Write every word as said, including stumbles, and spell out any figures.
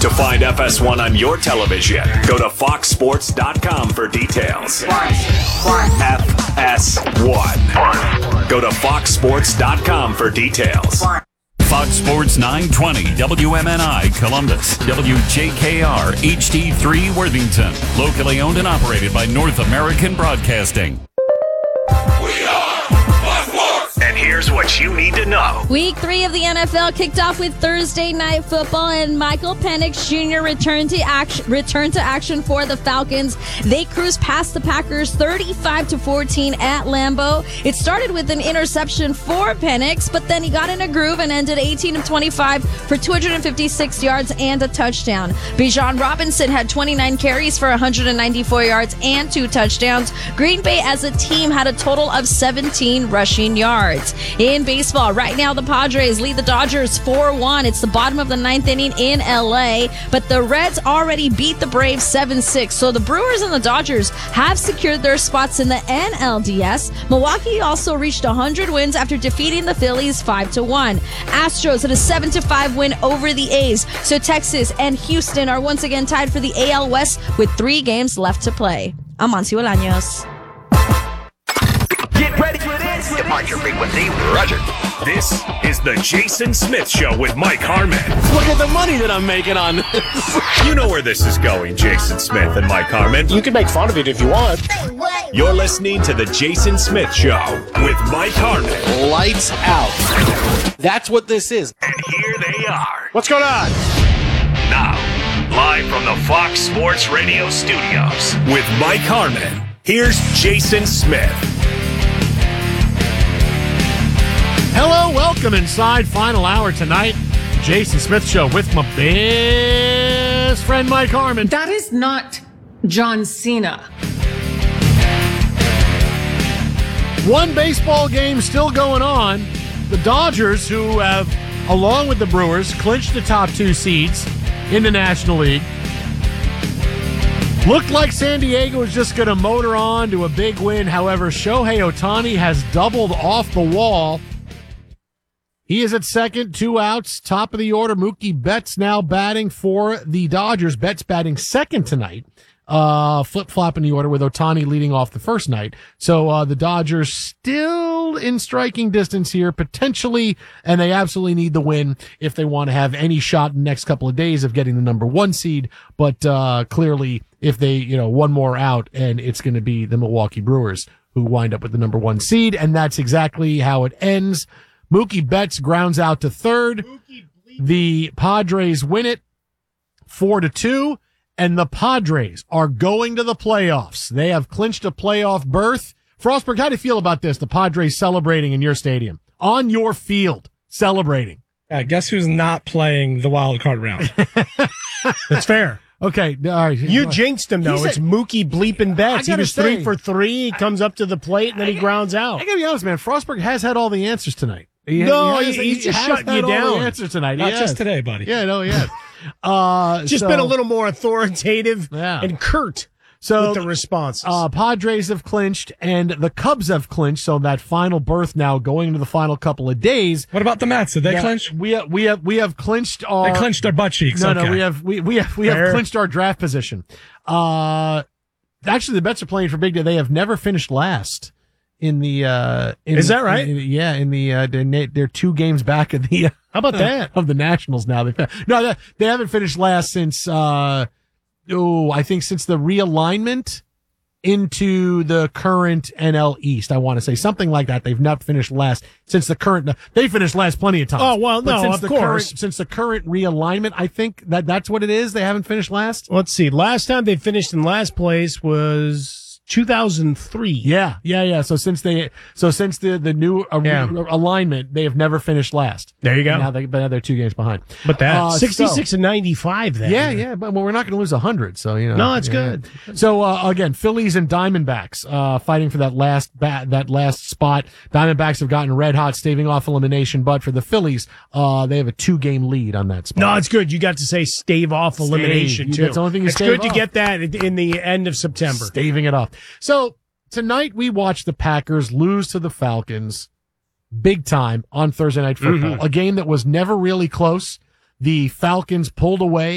To find F S one on your television, go to fox sports dot com for details. F S one. Go to fox sports dot com for details. Fox Sports nine twenty, W M N I Columbus, W J K R H D three Worthington. Locally owned and operated by North American Broadcasting. We are and here's what you need to know. Week three of the N F L kicked off with Thursday Night Football, and Michael Penix Junior returned to action, returned to action for the Falcons. They cruised past the Packers thirty-five to fourteen at Lambeau. It started with an interception for Penix, but then he got in a groove and ended eighteen of twenty-five for two hundred fifty-six yards and a touchdown. Bijan Robinson had twenty-nine carries for one hundred ninety-four yards and two touchdowns. Green Bay as a team had a total of seventeen rushing yards. In baseball, right now the Padres lead the Dodgers four one. It's the bottom of the ninth inning in L A, but the Reds already beat the Braves seven six. So the Brewers and the Dodgers have secured their spots in the N L D S. Milwaukee also reached one hundred wins after defeating the Phillies five to one. Astros had a seven to five win over the A's. So Texas and Houston are once again tied for the A L West with three games left to play. I'm Monty Bolaños. Get ready for this. Departure frequency, Roger. This is the Jason Smith Show with Mike Harmon. Look at the money that I'm making on this. You know where this is going, Jason Smith and Mike Harmon. You can make fun of it if you want. You're listening to the Jason Smith Show with Mike Harmon. Lights out. That's what this is. And here they are. What's going on? Now, live from the Fox Sports Radio studios with Mike Harmon, here's Jason Smith. Hello, welcome inside final hour tonight. Jason Smith Show with my best friend Mike Harmon. That is not John Cena. One baseball game still going on. The Dodgers, who have, along with the Brewers, clinched the top two seeds in the National League. Looked like San Diego was just going to motor on to a big win. However, Shohei Ohtani has doubled off the wall. He is at second, two outs, top of the order. Mookie Betts now batting for the Dodgers. Betts batting second tonight, uh, flip-flopping the order with Ohtani leading off the first night. So uh, the Dodgers still in striking distance here, potentially, and they absolutely need the win if they want to have any shot in the next couple of days of getting the number one seed. But uh, clearly, if they, you know, one more out, and it's going to be the Milwaukee Brewers who wind up with the number one seed, and that's exactly how it ends. Mookie Betts grounds out to third. The Padres win it four to two, and the Padres are going to the playoffs. They have clinched a playoff berth. Frostberg, how do you feel about this? The Padres celebrating in your stadium, on your field, celebrating. Uh, guess who's not playing the wild card round? That's fair. Okay, all right. You jinxed him, though. He's a- it's Mookie bleeping Betts. He gotta was say- three for three. He comes up to the plate, and then he grounds out. I gotta be honest, man. Frostberg has had all the answers tonight. He, No, he has, he- he's just has shutting had you all down. the answers tonight. He Not has. just today, buddy. Yeah, no, he has. uh, Just so, been a little more authoritative Yeah. and curt so, with the responses. Uh, Padres have clinched, and the Cubs have clinched, so that final berth now going into the final couple of days. What about the Mets? Did they Yeah, clinch? We have, we have, we have clinched our... They clinched their butt cheeks. No, okay. no, we have, we, we have, we have Fair. clinched our draft position. Uh, actually, the Mets are playing for big day. They have never finished last in the, uh, in, Is that right? in- yeah, in the, uh, they're, they're two games back of the, How about that? of the Nationals now. They, no, they, they haven't finished last since, uh, oh, I think since the realignment into the current N L East, I want to say something like that. They've not finished last since the current, they finished last plenty of times. Oh, well, But no, since of the course. Current, since the current realignment, I think that that's what it is. They haven't finished last. Let's see. Last time they finished in last place was two thousand three. Yeah, yeah, yeah. So since they, so since the the new uh, Yeah. alignment, they have never finished last. There you go. And now they, but now they're two games behind. But that Uh, sixty-six so- and ninety-five. Then Yeah, yeah, but well, we're not going to lose a hundred, so you know. No, it's yeah. good. So uh, again, Phillies and Diamondbacks uh, fighting for that last bat, that last spot. Diamondbacks have gotten red hot, staving off elimination, but for the Phillies, uh, they have a two game lead on that spot. No, it's good. You got to say stave off elimination You- too. that's the only thing you it's stave good to off. get that in in the end of September. Staving it off. So tonight we watched the Packers lose to the Falcons big time on Thursday Night Football. Mhm. A game that was never really close. The Falcons pulled away